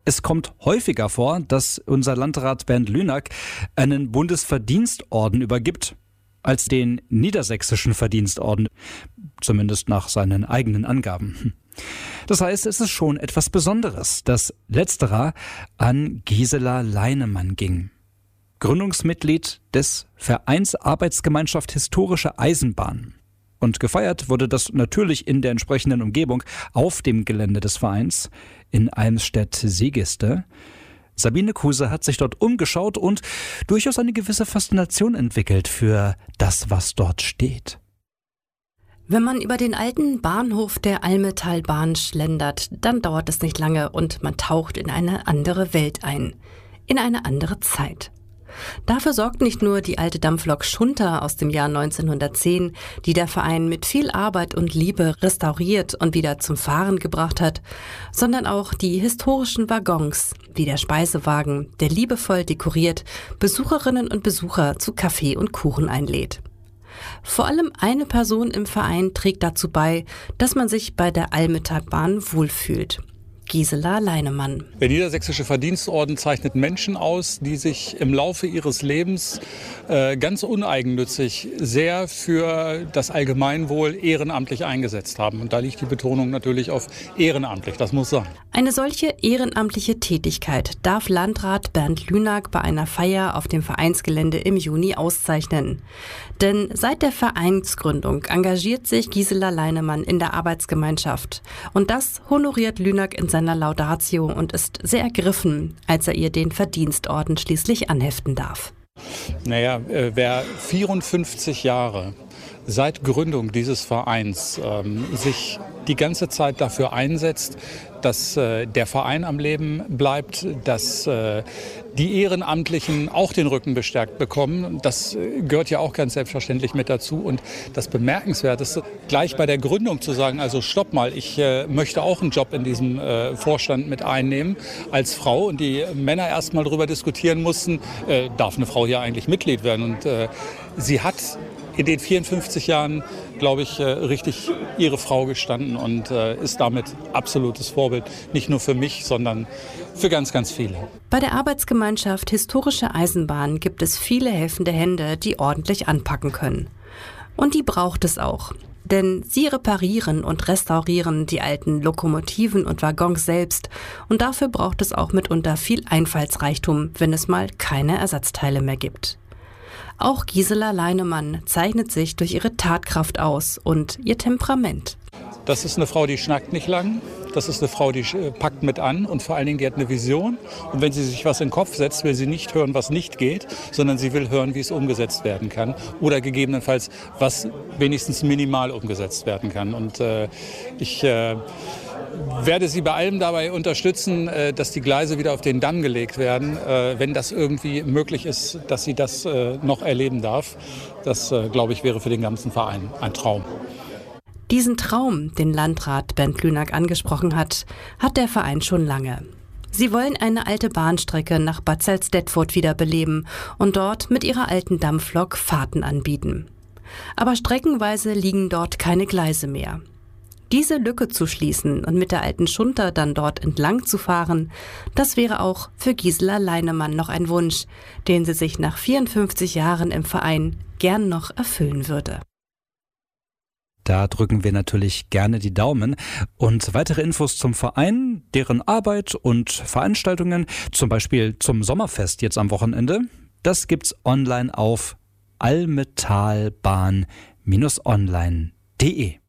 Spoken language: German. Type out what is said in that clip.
Es kommt häufiger vor, dass unser Landrat Bernd Lünack einen Bundesverdienstorden übergibt als den niedersächsischen Verdienstorden, zumindest nach seinen eigenen Angaben. Das heißt, es ist schon etwas Besonderes, dass letzterer an Gisela Leinemann ging. Gründungsmitglied des Vereins Arbeitsgemeinschaft Historische Eisenbahn. Und gefeiert wurde das natürlich in der entsprechenden Umgebung auf dem Gelände des Vereins in Einsstädt-Segeste. Sabine Kuse hat sich dort umgeschaut und durchaus eine gewisse Faszination entwickelt für das, was dort steht. Wenn man über den alten Bahnhof der Almetalbahn schlendert, dann dauert es nicht lange und man taucht in eine andere Welt ein, in eine andere Zeit. Dafür sorgt nicht nur die alte Dampflok Schunter aus dem Jahr 1910, die der Verein mit viel Arbeit und Liebe restauriert und wieder zum Fahren gebracht hat, sondern auch die historischen Waggons, wie der Speisewagen, der liebevoll dekoriert Besucherinnen und Besucher zu Kaffee und Kuchen einlädt. Vor allem eine Person im Verein trägt dazu bei, dass man sich bei der Almetalbahn wohlfühlt. Gisela Leinemann. Der Niedersächsische Verdienstorden zeichnet Menschen aus, die sich im Laufe ihres Lebens ganz uneigennützig sehr für das Allgemeinwohl ehrenamtlich eingesetzt haben. Und da liegt die Betonung natürlich auf ehrenamtlich, das muss sein. Eine solche ehrenamtliche Tätigkeit darf Landrat Bernd Lünack bei einer Feier auf dem Vereinsgelände im Juni auszeichnen. Denn seit der Vereinsgründung engagiert sich Gisela Leinemann in der Arbeitsgemeinschaft. Und das honoriert Lünack in seiner Laudatio und ist sehr ergriffen, als er ihr den Verdienstorden schließlich anheften darf. Naja, wer 54 Jahre seit Gründung dieses Vereins sich die ganze Zeit dafür einsetzt, dass der Verein am Leben bleibt, dass die Ehrenamtlichen auch den Rücken bestärkt bekommen. Das gehört ja auch ganz selbstverständlich mit dazu. Und das Bemerkenswerteste, gleich bei der Gründung zu sagen, also stopp mal, ich möchte auch einen Job in diesem Vorstand mit einnehmen als Frau. Und die Männer erst mal darüber diskutieren mussten, darf eine Frau hier eigentlich Mitglied werden? Und sie hat in den 54 Jahren, glaube ich, richtig ihre Frau gestanden und ist damit absolutes Vorbild. Nicht nur für mich, sondern für ganz, ganz viele. Bei der Arbeitsgemeinschaft Historische Eisenbahn gibt es viele helfende Hände, die ordentlich anpacken können. Und die braucht es auch. Denn sie reparieren und restaurieren die alten Lokomotiven und Waggons selbst. Und dafür braucht es auch mitunter viel Einfallsreichtum, wenn es mal keine Ersatzteile mehr gibt. Auch Gisela Leinemann zeichnet sich durch ihre Tatkraft aus und ihr Temperament. Das ist eine Frau, die schnackt nicht lang. Das ist eine Frau, die packt mit an und vor allen Dingen, die hat eine Vision. Und wenn sie sich was in den Kopf setzt, will sie nicht hören, was nicht geht, sondern sie will hören, wie es umgesetzt werden kann. Oder gegebenenfalls, was wenigstens minimal umgesetzt werden kann. Und ich werde sie bei allem dabei unterstützen, dass die Gleise wieder auf den Damm gelegt werden, wenn das irgendwie möglich ist, dass sie das noch erleben darf. Das, glaube ich, wäre für den ganzen Verein ein Traum. Diesen Traum, den Landrat Bernd Lünack angesprochen hat, hat der Verein schon lange. Sie wollen eine alte Bahnstrecke nach Bad Salzdetfurt wiederbeleben und dort mit ihrer alten Dampflok Fahrten anbieten. Aber streckenweise liegen dort keine Gleise mehr. Diese Lücke zu schließen und mit der alten Schunter dann dort entlang zu fahren, das wäre auch für Gisela Leinemann noch ein Wunsch, den sie sich nach 54 Jahren im Verein gern noch erfüllen würde. Da drücken wir natürlich gerne die Daumen. Und weitere Infos zum Verein, deren Arbeit und Veranstaltungen, zum Beispiel zum Sommerfest jetzt am Wochenende, das gibt's online auf almetalbahn-online.de.